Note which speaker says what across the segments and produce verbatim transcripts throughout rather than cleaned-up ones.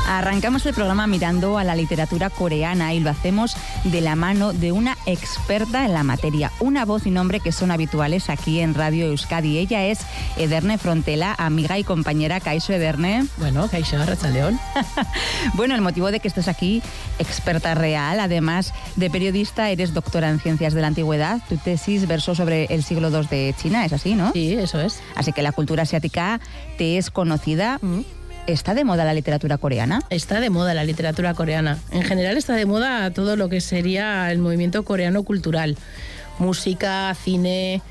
Speaker 1: Arrancamos el programa mirando a la literatura coreana y lo hacemos de la mano de una experta en la materia, una voz y nombre que son habituales aquí en Radio Euskadi. Ella es Ederne Frontela, amiga y compañera. Kaixo, Ederne.
Speaker 2: Bueno, Kaixo, Arratsaldeon.
Speaker 1: Bueno, el motivo de que estés aquí, experta real, además de periodista, eres doctora en Ciencias de la Antigüedad. Tu tesis versó sobre el siglo segundo de China, es así, ¿no?
Speaker 2: Sí, eso es.
Speaker 1: Así que la cultura asiática te es conocida. Mm. ¿Está de moda la literatura coreana?
Speaker 2: Está de moda la literatura coreana. En general está de moda todo lo que sería el movimiento coreano cultural. Música, cine,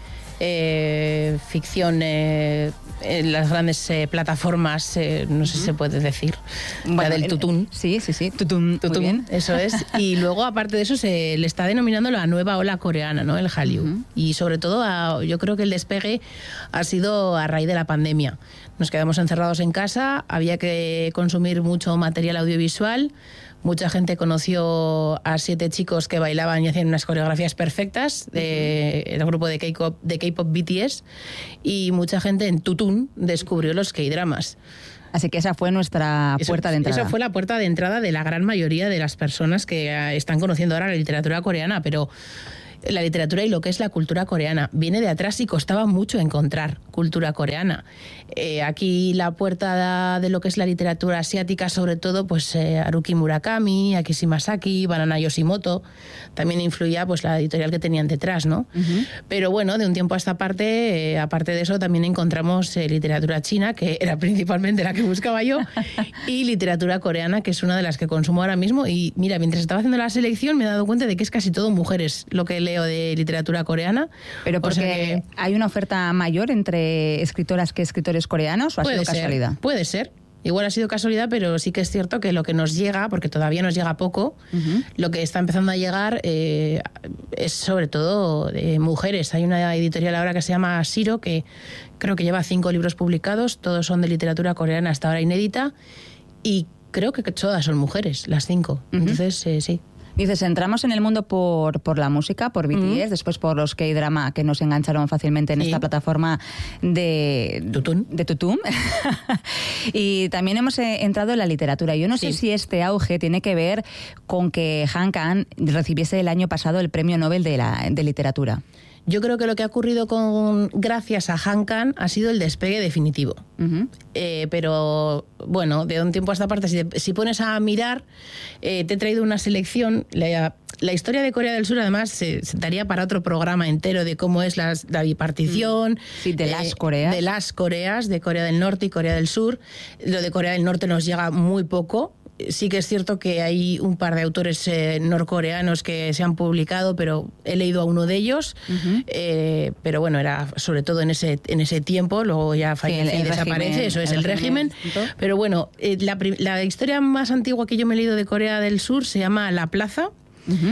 Speaker 2: eh, ficción, eh, en las grandes eh, plataformas, eh, no sé si se puede decir, bueno, la del
Speaker 1: el,
Speaker 2: tutún.
Speaker 1: Sí, sí, sí, tutún,
Speaker 2: tutún,
Speaker 1: muy bien.
Speaker 2: Eso es. Y luego, aparte de eso, se le está denominando la nueva ola coreana, ¿no? El Hallyu. Uh-huh. Y sobre todo, a, yo creo que el despegue ha sido a raíz de la pandemia. Nos quedamos encerrados en casa, había que consumir mucho material audiovisual. Mucha gente conoció a siete chicos que bailaban y hacían unas coreografías perfectas del uh-huh. grupo de K-pop, de K-pop B T S, y mucha gente en Tutún descubrió los K-dramas.
Speaker 1: Así que esa fue nuestra
Speaker 2: eso,
Speaker 1: puerta de entrada.
Speaker 2: Esa fue la puerta de entrada de la gran mayoría de las personas que están conociendo ahora la literatura coreana, pero la literatura y lo que es la cultura coreana viene de atrás y costaba mucho encontrar cultura coreana. Eh, aquí la puerta de lo que es la literatura asiática, sobre todo, pues eh, Haruki Murakami, Akishi Masaki, Banana Yoshimoto, también influía pues la editorial que tenían detrás, ¿no? Uh-huh. Pero bueno, de un tiempo a esta parte, eh, aparte de eso, también encontramos eh, literatura china, que era principalmente la que buscaba yo, y literatura coreana, que es una de las que consumo ahora mismo. Y mira, mientras estaba haciendo la selección me he dado cuenta de que es casi todo mujeres lo que leo de literatura coreana.
Speaker 1: Pero porque o sea que hay una oferta mayor entre escritoras que escritores coreanos, ¿o ha sido casualidad?
Speaker 2: Ser, puede ser. Igual ha sido casualidad, pero sí que es cierto que lo que nos llega, porque todavía nos llega poco, uh-huh. lo que está empezando a llegar eh, es sobre todo de mujeres. Hay una editorial ahora que se llama Shiro, que creo que lleva cinco libros publicados, todos son de literatura coreana hasta ahora inédita, y creo que todas son mujeres, las cinco. Uh-huh. Entonces, eh, sí.
Speaker 1: Dices, entramos en el mundo por, por la música, por B T S, mm. después por los K-drama que nos engancharon fácilmente en sí. esta plataforma de
Speaker 2: Tutún.
Speaker 1: De Tutún. Y también hemos eh, entrado en la literatura. Yo no sí. sé si este auge tiene que ver con que Han Kang recibiese el año pasado el Premio Nobel de, la, de Literatura.
Speaker 2: Yo creo que lo que ha ocurrido con gracias a Han Kang ha sido el despegue definitivo. Uh-huh. Eh, pero, bueno, de un tiempo a esta parte, si, si pones a mirar, eh, te he traído una selección. La, la historia de Corea del Sur, además, se, se daría para otro programa entero de cómo es la, la bipartición.
Speaker 1: Sí, de
Speaker 2: eh,
Speaker 1: las Coreas.
Speaker 2: De las Coreas, de Corea del Norte y Corea del Sur. Lo de Corea del Norte nos llega muy poco. Sí que es cierto que hay un par de autores eh, norcoreanos que se han publicado, pero he leído a uno de ellos, uh-huh. eh, pero bueno, era sobre todo en ese en ese tiempo, luego ya fallece sí, y desaparece, régimen, eso es el, el régimen. régimen. Pero bueno, eh, la, la historia más antigua que yo me he leído de Corea del Sur se llama La Plaza, uh-huh.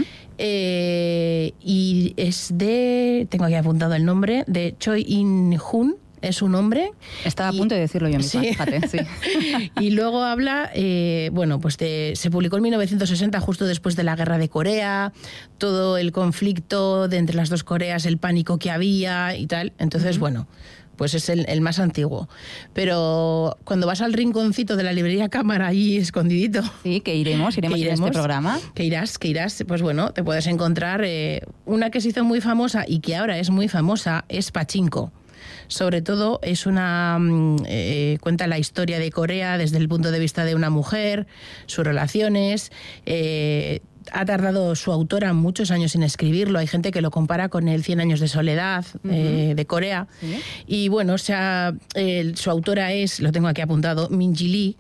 Speaker 2: eh, y es de, tengo aquí apuntado el nombre, de Choi In-hun. Es un hombre.
Speaker 1: Estaba
Speaker 2: y,
Speaker 1: a punto de decirlo yo misma,
Speaker 2: sí.
Speaker 1: fíjate. Sí.
Speaker 2: Y luego habla, eh, bueno, pues de, se publicó en mil novecientos sesenta, justo después de la Guerra de Corea, todo el conflicto de entre las dos Coreas, el pánico que había y tal. Entonces, uh-huh. bueno, pues es el, el más antiguo. Pero cuando vas al rinconcito de la librería Cámara, ahí escondidito.
Speaker 1: Sí, que iremos, iremos, que iremos en este programa.
Speaker 2: Que irás, que irás, pues bueno, te puedes encontrar eh, una que se hizo muy famosa y que ahora es muy famosa, es Pachinko. Sobre todo es una eh, cuenta la historia de Corea desde el punto de vista de una mujer, sus relaciones. Eh, ha tardado su autora muchos años en escribirlo. Hay gente que lo compara con el Cien años de soledad uh-huh. eh, de Corea. ¿Sí? Y bueno, o sea, eh, su autora es, lo tengo aquí apuntado, Min-ji Lee.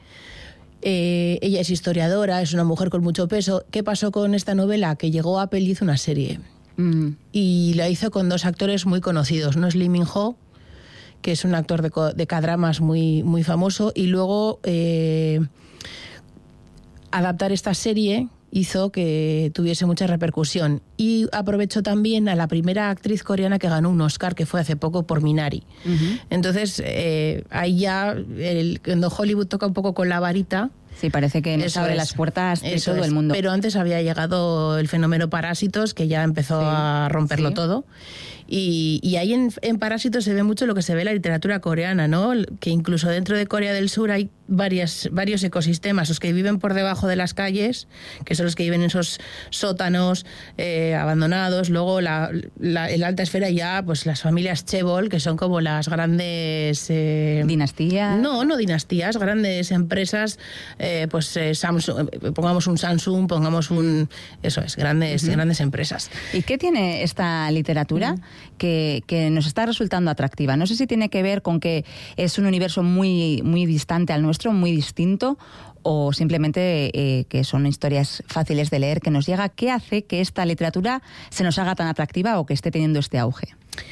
Speaker 2: Eh, ella es historiadora, es una mujer con mucho peso. ¿Qué pasó con esta novela? Que llegó a Apple y hizo una serie. Uh-huh. Y la hizo con dos actores muy conocidos. Uno es Lee Min-ho, que es un actor de, de K-dramas muy, muy famoso, y luego eh, adaptar esta serie hizo que tuviese mucha repercusión. Y aprovechó también a la primera actriz coreana que ganó un Oscar, que fue hace poco por Minari. Uh-huh. Entonces, eh, ahí ya, el, cuando Hollywood toca un poco con la varita,
Speaker 1: Sí, parece que nos
Speaker 2: Eso
Speaker 1: abre
Speaker 2: es.
Speaker 1: las puertas de
Speaker 2: Eso
Speaker 1: todo
Speaker 2: es.
Speaker 1: el mundo.
Speaker 2: Pero antes había llegado el fenómeno Parásitos, que ya empezó
Speaker 1: Sí,
Speaker 2: a romperlo
Speaker 1: sí.
Speaker 2: todo. Y, y ahí en, en Parásitos se ve mucho lo que se ve en la literatura coreana, ¿no? Que incluso dentro de Corea del Sur hay varias, varios ecosistemas, los que viven por debajo de las calles, que son los que viven en esos sótanos eh, abandonados. Luego la, la, en la alta esfera ya, pues las familias Chaebol, que son como las grandes... Eh,
Speaker 1: ¿Dinastías?
Speaker 2: No, no dinastías, grandes empresas, eh, pues eh, Samsung, eh, pongamos un Samsung, pongamos un... Eso es, grandes, uh-huh. grandes empresas.
Speaker 1: ¿Y qué tiene esta literatura uh-huh. que, que nos está resultando atractiva? No sé si tiene que ver con que es un universo muy, muy distante al nuestro, muy distinto, o simplemente eh, que son historias fáciles de leer, que nos llega. ¿Qué hace que esta literatura se nos haga tan atractiva o que esté teniendo este auge?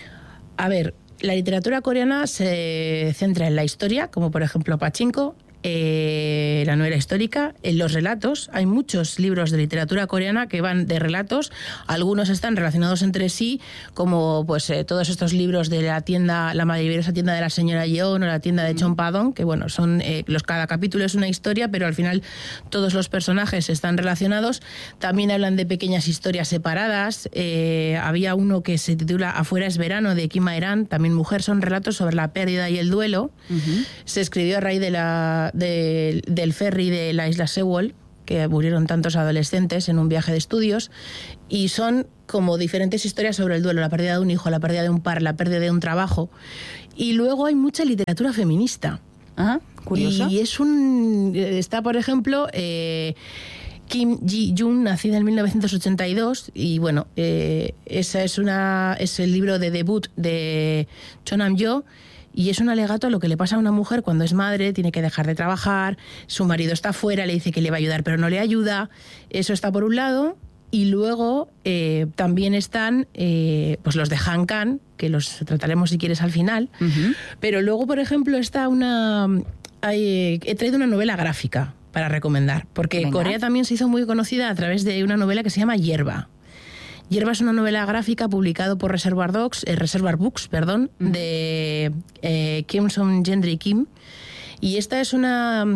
Speaker 2: A ver, la literatura coreana se centra en la historia, como por ejemplo Pachinko, eh, la novela histórica, en los relatos. Hay muchos libros de literatura coreana que van de relatos, algunos están relacionados entre sí, como pues eh, todos estos libros de la tienda, la maravillosa tienda de la señora Yeon o la tienda de Chonpadong, que bueno, son eh, los cada capítulo es una historia, pero al final todos los personajes están relacionados. También hablan de pequeñas historias separadas. Eh, había uno que se titula Afuera es verano, de Kim Ha-eran, también mujer, son relatos sobre la pérdida y el duelo. Uh-huh. Se escribió a raíz de la De, del ferry de la isla Sewol, que murieron tantos adolescentes en un viaje de estudios, y son como diferentes historias sobre el duelo, la pérdida de un hijo, la pérdida de un par, la pérdida de un trabajo. Y luego hay mucha literatura feminista.
Speaker 1: Ah, curioso.
Speaker 2: Y es un... Está, por ejemplo... Eh, Kim Ji-yoon, nacida en mil novecientos ochenta y dos, y bueno, eh, esa es una es el libro de debut de Cho Nam-yo, y es un alegato a lo que le pasa a una mujer cuando es madre, tiene que dejar de trabajar, su marido está fuera, le dice que le va a ayudar pero no le ayuda. Eso está por un lado. Y luego eh, también están eh, pues los de Han Kang, que los trataremos si quieres al final. Uh-huh. Pero luego, por ejemplo, está una... Hay, he traído una novela gráfica para recomendar, porque Venga. Corea también se hizo muy conocida a través de una novela que se llama Hierba. Hierba es una novela gráfica publicada por Reservoir Dogs, eh, Reservoir Books, perdón, uh-huh. de eh, Kim Song-gendry Kim. Y esta es una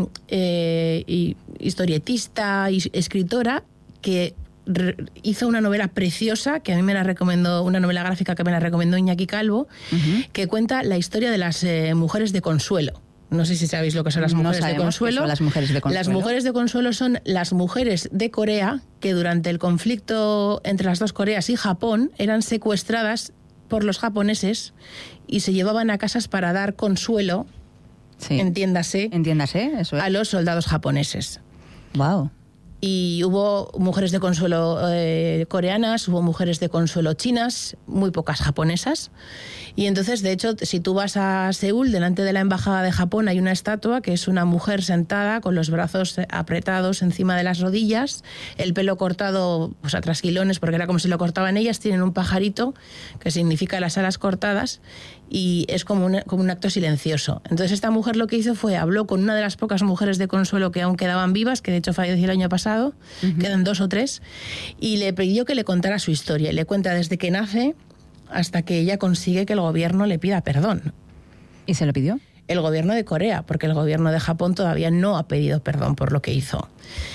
Speaker 2: eh, historietista y escritora que re- hizo una novela preciosa, que a mí me la recomendó, una novela gráfica que me la recomendó Iñaki Calvo, uh-huh. que cuenta la historia de las eh, mujeres de Consuelo. No sé si sabéis lo que son las mujeres
Speaker 1: no
Speaker 2: de Consuelo.
Speaker 1: Son las mujeres de Consuelo.
Speaker 2: Las mujeres de Consuelo son las mujeres de Corea que durante el conflicto entre las dos Coreas y Japón eran secuestradas por los japoneses y se llevaban a casas para dar consuelo, sí. entiéndase,
Speaker 1: entiéndase eso es.
Speaker 2: a los soldados japoneses.
Speaker 1: Wow.
Speaker 2: Y hubo mujeres de consuelo eh, coreanas, hubo mujeres de consuelo chinas, muy pocas japonesas. Y entonces, de hecho, si tú vas a Seúl, delante de la embajada de Japón hay una estatua que es una mujer sentada con los brazos apretados encima de las rodillas, el pelo cortado pues, a trasquilones, porque era como si lo cortaban ellas, tienen un pajarito que significa las alas cortadas, y es como un, como un acto silencioso. Entonces esta mujer lo que hizo fue, habló con una de las pocas mujeres de Consuelo que aún quedaban vivas, que de hecho falleció el año pasado, uh-huh. quedan dos o tres, y le pidió que le contara su historia. Y le cuenta desde que nace hasta que ella consigue que el gobierno le pida perdón.
Speaker 1: ¿Y se lo pidió? El
Speaker 2: gobierno de Corea, porque el gobierno de Japón todavía no ha pedido perdón por lo que hizo.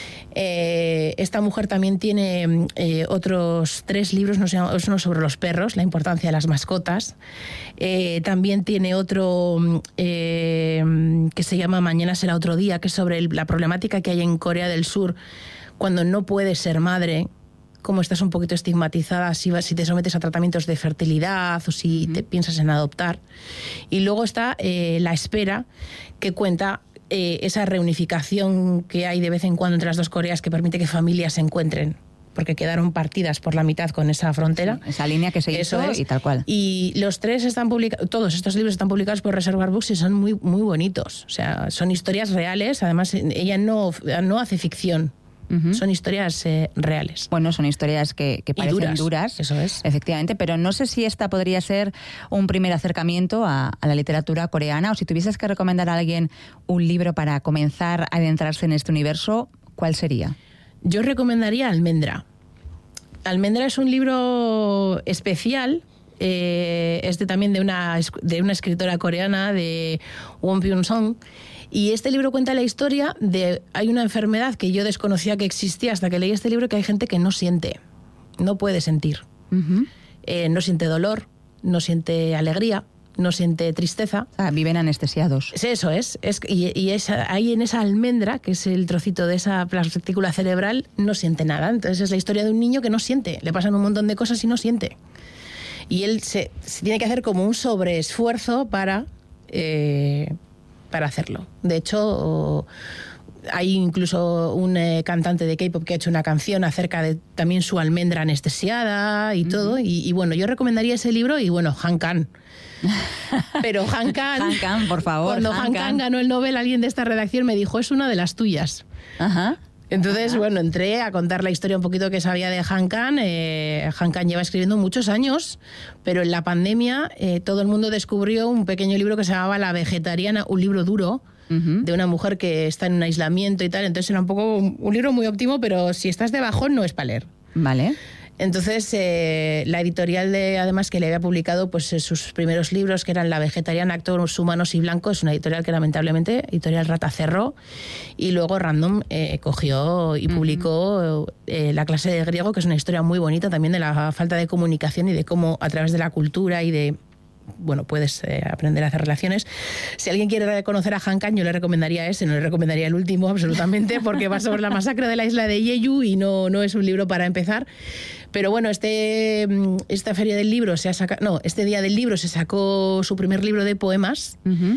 Speaker 2: Eh, esta mujer también tiene eh, otros tres libros, no sé, uno sobre los perros, la importancia de las mascotas. Eh, también tiene otro eh, que se llama Mañana será otro día, que es sobre el, la problemática que hay en Corea del Sur cuando no puedes ser madre, cómo estás un poquito estigmatizada si, vas, si te sometes a tratamientos de fertilidad o si uh-huh. te piensas en adoptar. Y luego está eh, La espera, que cuenta eh, esa reunificación que hay de vez en cuando entre las dos Coreas, que permite que familias se encuentren, porque quedaron partidas por la mitad con esa frontera.
Speaker 1: Sí, esa línea que se hizo es. Y tal cual.
Speaker 2: Y los tres están publicados, todos estos libros están publicados por Reservoir Books y son muy, muy bonitos. O sea, son historias reales. Además, ella no, no hace ficción. Uh-huh. Son historias eh, reales.
Speaker 1: Bueno, son historias que, que parecen
Speaker 2: duras,
Speaker 1: duras,
Speaker 2: eso es.
Speaker 1: Efectivamente, pero no sé si esta podría ser un primer acercamiento a, a la literatura coreana, o si tuvieses que recomendar a alguien un libro para comenzar a adentrarse en este universo, ¿cuál sería?
Speaker 2: Yo recomendaría Almendra. Almendra es un libro especial, eh, es de, también de una, de una escritora coreana, de Won Byung-sung, Y este libro cuenta la historia de... Hay una enfermedad que yo desconocía que existía hasta que leí este libro, que hay gente que no siente, no puede sentir. Uh-huh. Eh, no siente dolor, no siente alegría, no siente tristeza.
Speaker 1: O sea, viven anestesiados.
Speaker 2: Eso es. es y y es, ahí en esa almendra, que es el trocito de esa partícula cerebral, no siente nada. Entonces es la historia de un niño que no siente. Le pasan un montón de cosas y no siente. Y él se, se tiene que hacer como un sobreesfuerzo para, eh, para hacerlo. De hecho, hay incluso un eh, cantante de K-pop que ha hecho una canción acerca de también su almendra anestesiada y uh-huh. todo. Y, y bueno, yo recomendaría ese libro y bueno, Han Kang. Pero Han Kang,
Speaker 1: Han Kang, por favor.
Speaker 2: Cuando Han, Han Kang ganó el Nobel, alguien de esta redacción me dijo, es una de las tuyas.
Speaker 1: Ajá.
Speaker 2: Entonces,
Speaker 1: Ajá.
Speaker 2: bueno, entré a contar la historia un poquito que sabía de Han Kang. Eh, Han Kang lleva escribiendo muchos años, pero en la pandemia eh, todo el mundo descubrió un pequeño libro que se llamaba La Vegetariana, un libro duro, uh-huh. de una mujer que está en un aislamiento y tal. Entonces era un poco un, un libro muy óptimo, pero si estás de bajón no es para leer.
Speaker 1: Vale.
Speaker 2: Entonces, eh, la editorial, de, además, que le había publicado pues, sus primeros libros, que eran La Vegetariana, Actos Humanos y Blancos, es una editorial que lamentablemente, editorial Rata, cerró, y luego Random eh, cogió y publicó eh, La clase de griego, que es una historia muy bonita también de la falta de comunicación y de cómo a través de la cultura y de... bueno, puedes eh, aprender a hacer relaciones. Si alguien quiere conocer a Han Kang, yo le recomendaría ese, no le recomendaría el último, absolutamente, porque va sobre la masacre de la isla de Jeju y no, no es un libro para empezar. Pero bueno, este, esta feria del libro se ha sacado, no, este día del libro se sacó su primer libro de poemas. Uh-huh.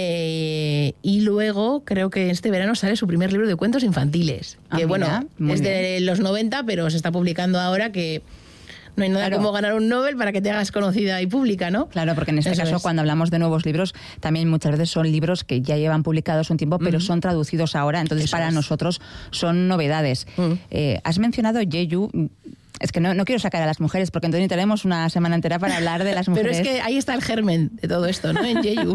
Speaker 2: Eh, y luego creo que este verano sale su primer libro de cuentos infantiles. Ah, que mira, bueno, es de bien. Los noventa, pero se está publicando ahora, que no hay nada claro. como ganar un Nobel para que te hagas conocida y pública, ¿no?
Speaker 1: Claro, porque en este
Speaker 2: Eso
Speaker 1: caso,
Speaker 2: es.
Speaker 1: Cuando hablamos de nuevos libros, también muchas veces son libros que ya llevan publicados un tiempo, pero uh-huh. son traducidos ahora, entonces Eso para es. nosotros son novedades. Uh-huh. Eh, has mencionado Jeju. Es que no, no quiero sacar a las mujeres, porque entonces tenemos una semana entera para hablar de las mujeres.
Speaker 2: Pero es que ahí está el germen de todo esto, ¿no? En Jeju.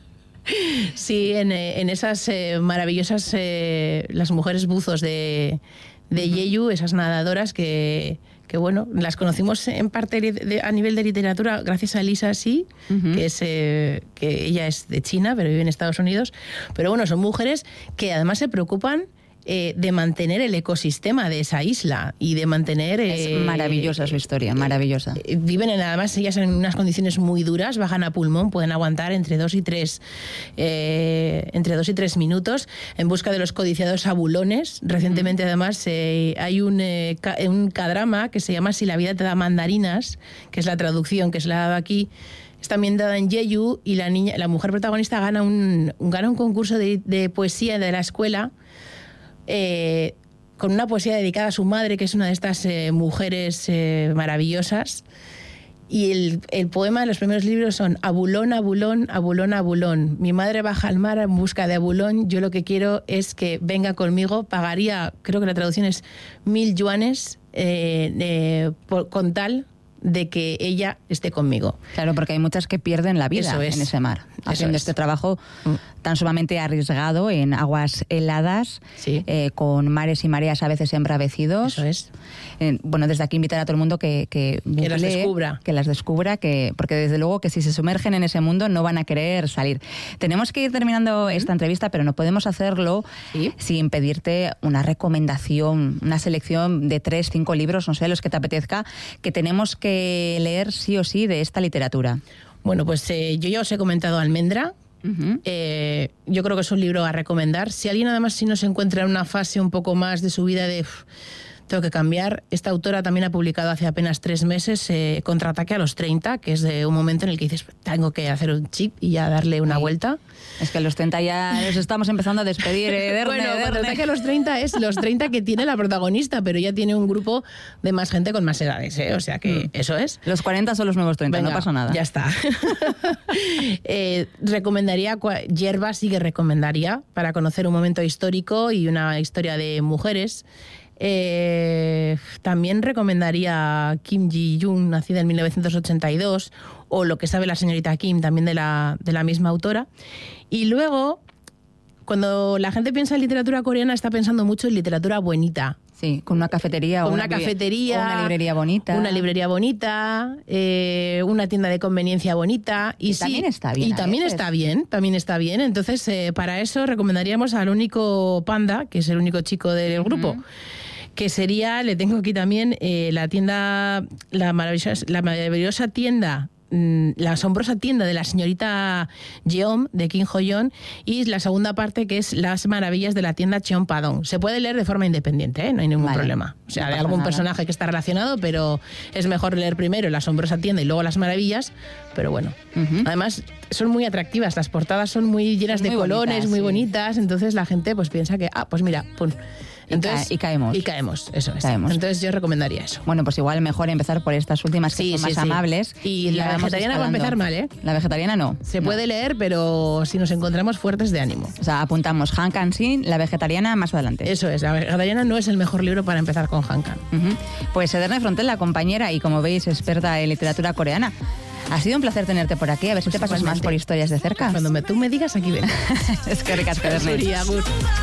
Speaker 2: Sí, en, en esas eh, maravillosas, eh, las mujeres buzos de, de Jeju, esas nadadoras que... que bueno, las conocimos en parte de, de, a nivel de literatura gracias a Lisa Xi, uh-huh. que es eh, que ella es de China, pero vive en Estados Unidos. Pero bueno, son mujeres que además se preocupan eh, de mantener el ecosistema de esa isla y de mantener...
Speaker 1: Eh, es maravillosa su historia, maravillosa.
Speaker 2: Eh, viven en, además ellas en unas condiciones muy duras, bajan a pulmón, pueden aguantar entre dos y tres, eh, entre dos y tres minutos en busca de los codiciados abulones. Recientemente, uh-huh. además, eh, hay un, eh, ca, un cadrama que se llama Si la vida te da mandarinas, que es la traducción que se le ha dado aquí. Es también dada en Jeju y la niña, la mujer protagonista gana un, gana un concurso de, de poesía de la escuela. Eh, con una poesía dedicada a su madre, que es una de estas eh, mujeres eh, maravillosas. Y el, el poema de los primeros libros son Abulón, Abulón, Abulón, Abulón. Mi madre baja al mar en busca de Abulón. Yo lo que quiero es que venga conmigo. Pagaría, creo que la traducción es mil yuanes eh, eh, por, con tal de que ella esté conmigo.
Speaker 1: Claro, porque hay muchas que pierden la vida
Speaker 2: es.
Speaker 1: en ese mar,
Speaker 2: Eso
Speaker 1: haciendo
Speaker 2: es.
Speaker 1: este trabajo tan sumamente arriesgado en aguas heladas,
Speaker 2: sí.
Speaker 1: eh, con mares y mareas a veces embravecidos.
Speaker 2: Eso es.
Speaker 1: Eh, bueno, desde aquí invitar a todo el mundo que, que,
Speaker 2: que las descubra.
Speaker 1: Que las descubra, que, porque desde luego que si se sumergen en ese mundo no van a querer salir. Tenemos que ir terminando ¿Mm? esta entrevista, pero no podemos hacerlo ¿Sí? sin pedirte una recomendación, una selección de tres, cinco libros, no sé, los que te apetezca, que tenemos que leer sí o sí de esta literatura.
Speaker 2: Bueno, pues eh, yo ya os he comentado Almendra. Uh-huh. Eh, yo creo que es un libro a recomendar. Si alguien además si no se encuentra en una fase un poco más de su vida de uff, tengo que cambiar, esta autora también ha publicado hace apenas tres meses eh, Contraataque a los treinta, que es de un momento en el que dices tengo que hacer un chip y ya darle una Ay. vuelta.
Speaker 1: Es que a los treinta ya nos estamos empezando a despedir. Eh, Derne,
Speaker 2: bueno,
Speaker 1: Derne.
Speaker 2: Contraataque a los treinta es los treinta que tiene la protagonista, pero ya tiene un grupo de más gente con más edades, ¿eh? O sea que mm. eso es.
Speaker 1: Los cuarenta son los nuevos treinta,
Speaker 2: Venga,
Speaker 1: no pasa nada.
Speaker 2: Ya está. eh, recomendaría, Yerba sí que recomendaría para conocer un momento histórico y una historia de mujeres. Eh, también recomendaría Kim Ji-yoon, nacida en mil novecientos ochenta y dos, o Lo que sabe la señorita Kim, también de la, de la misma autora. Y luego, cuando la gente piensa en literatura coreana, está pensando mucho en literatura bonita.
Speaker 1: Sí, con una cafetería.
Speaker 2: Con
Speaker 1: o
Speaker 2: una, una cafetería.
Speaker 1: Una librería bonita.
Speaker 2: Una librería bonita, eh, una tienda de conveniencia bonita. Y,
Speaker 1: y
Speaker 2: sí,
Speaker 1: también está bien.
Speaker 2: Y también
Speaker 1: veces.
Speaker 2: está bien, también está bien. Entonces, eh, para eso recomendaríamos al único panda, que es el único chico del uh-huh. grupo. Que sería, le tengo aquí también, eh, la tienda, la maravillosa, la maravillosa tienda, la asombrosa tienda de la señorita Jeom, de Kim Ho-yeon, y la segunda parte, que es Las maravillas de la tienda Cheon Padong. Se puede leer de forma independiente, ¿eh? No hay ningún vale. problema. O sea, no hay algún nada. personaje que está relacionado, pero es mejor leer primero la asombrosa tienda y luego Las maravillas, pero bueno. Uh-huh. Además, son muy atractivas, las portadas son muy llenas son de muy colores, bonitas, muy sí. bonitas, entonces la gente pues piensa que, ah, pues mira, pum. Entonces,
Speaker 1: y, ca- y caemos.
Speaker 2: Y caemos, eso es.
Speaker 1: Caemos.
Speaker 2: Entonces yo recomendaría eso.
Speaker 1: Bueno, pues igual mejor empezar por estas últimas que sí, son sí, más sí. amables.
Speaker 2: Y, y la vegetariana va a empezar mal, ¿eh?
Speaker 1: La vegetariana no.
Speaker 2: Se
Speaker 1: no.
Speaker 2: puede leer, pero si nos encontramos fuertes de ánimo.
Speaker 1: O sea, apuntamos Han Kan-sin, la vegetariana más adelante.
Speaker 2: Eso es, la vegetariana no es el mejor libro para empezar con Han Kan.
Speaker 1: Uh-huh. Pues Ederne Frontel, la compañera y como veis experta en literatura coreana. Ha sido un placer tenerte por aquí, a ver si pues te pasas más por historias de cerca.
Speaker 2: Cuando me, tú me digas, aquí ven.
Speaker 1: Es que ricas, Ederne.